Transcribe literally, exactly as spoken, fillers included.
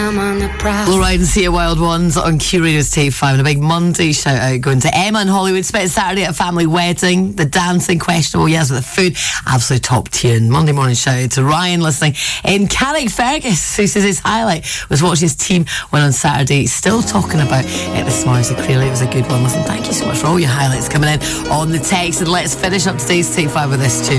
I'm on the prowl. Low Ride and See a Wild Ones on Q Radio's Take five, and a big Monday shout out going to Emma in Hollywood. Spent Saturday at a family wedding. The dancing questionable, yes, but the food absolute top tune. Monday morning shout out to Ryan listening in Carrickfergus, who says his highlight was watching his team win on Saturday. Still talking about it this morning, so clearly it was a good one. Listen, thank you so much for all your highlights coming in on the text, and let's finish up today's Take five with this tune.